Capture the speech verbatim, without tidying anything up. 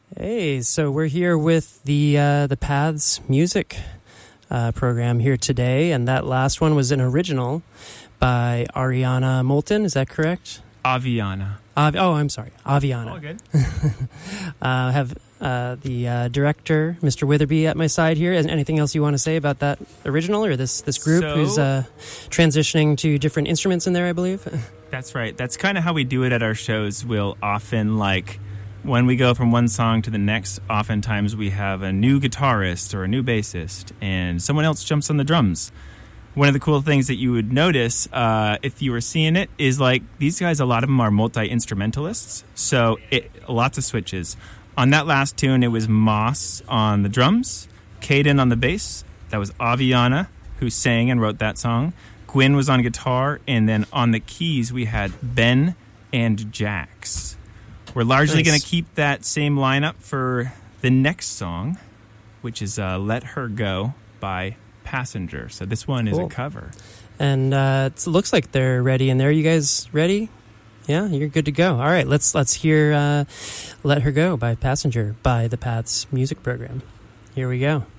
Hey, so we're here with the uh, the Paths music uh, program here today, and that last one was an original by Ariana Moulton. Is that correct? Aviana. Av- oh, I'm sorry, Aviana. All good. uh, have uh, the uh, director, Mister Witherby, at my side here. Is anything else you want to say about that original or this this group So, who's uh, transitioning to different instruments in there? I believe. That's right. That's kind of how we do it at our shows. We'll often like. When we go from one song to the next, oftentimes we have a new guitarist or a new bassist, and someone else jumps on the drums. One of the cool things that you would notice uh, if you were seeing it is like these guys, a lot of them are multi-instrumentalists, so it, lots of switches. On that last tune, it was Moss on the drums, Caden on the bass, that was Aviana who sang and wrote that song, Gwyn was on guitar, and then on the keys we had Ben and Jax. We're largely Nice. going to keep that same lineup for the next song, which is uh, Let Her Go by Passenger. So this one is Cool. a cover. And uh, it looks like they're ready in there. You guys ready? Yeah, you're good to go. All right, let's let's hear uh, Let Her Go by Passenger by the Paths music program. Here we go.